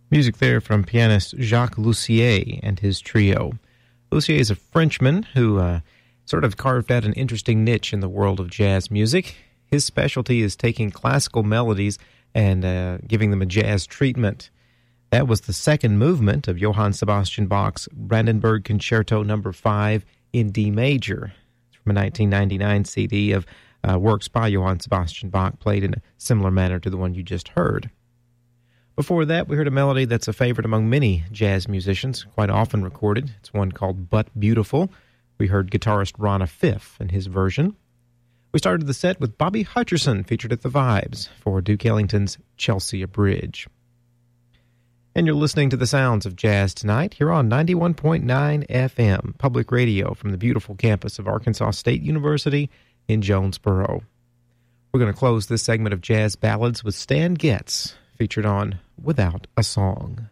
Music there from pianist Jacques Lussier and his trio. Lussier is a Frenchman who sort of carved out an interesting niche in the world of jazz music. His specialty is taking classical melodies and giving them a jazz treatment. That was the second movement of Johann Sebastian Bach's Brandenburg Concerto No. 5 in D major. It's from a 1999 CD of works by Johann Sebastian Bach played in a similar manner to the one you just heard. Before that, we heard a melody that's a favorite among many jazz musicians, quite often recorded. It's one called But Beautiful. We heard guitarist Ronna Fiff and his version. We started the set with Bobby Hutcherson, featured at the Vibes, for Duke Ellington's Chelsea Bridge. And you're listening to the sounds of jazz tonight here on 91.9 FM, public radio from the beautiful campus of Arkansas State University in Jonesboro. We're going to close this segment of Jazz Ballads with Stan Getz, featured on Without a Song.